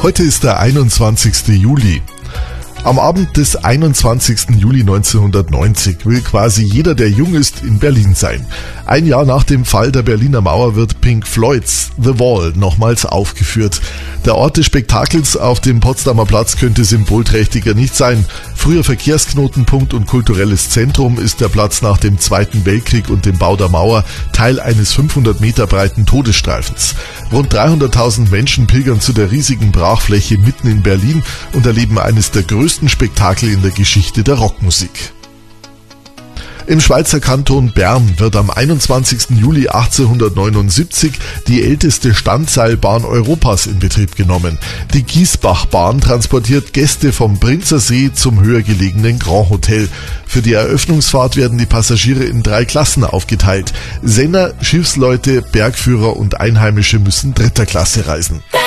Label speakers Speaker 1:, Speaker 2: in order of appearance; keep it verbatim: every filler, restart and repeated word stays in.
Speaker 1: Heute ist der einundzwanzigste Juli. Am Abend des einundzwanzigsten Juli neunzehnhundertneunzig will quasi jeder, der jung ist, in Berlin sein. Ein Jahr nach dem Fall der Berliner Mauer wird Pink Floyds The Wall nochmals aufgeführt. Der Ort des Spektakels auf dem Potsdamer Platz könnte symbolträchtiger nicht sein. Früher Verkehrsknotenpunkt und kulturelles Zentrum ist der Platz nach dem Zweiten Weltkrieg und dem Bau der Mauer Teil eines fünfhundert Meter breiten Todesstreifens. Rund dreihunderttausend Menschen pilgern zu der riesigen Brachfläche mitten in Berlin und erleben eines der größten Spektakel in der Geschichte der Rockmusik. Im Schweizer Kanton Bern wird am einundzwanzigsten Juli achtzehnhundertneunundsiebzig die älteste Standseilbahn Europas in Betrieb genommen. Die Giesbachbahn transportiert Gäste vom Prinzersee zum höher gelegenen Grand Hotel. Für die Eröffnungsfahrt werden die Passagiere in drei Klassen aufgeteilt. Senner, Schiffsleute, Bergführer und Einheimische müssen dritter Klasse reisen.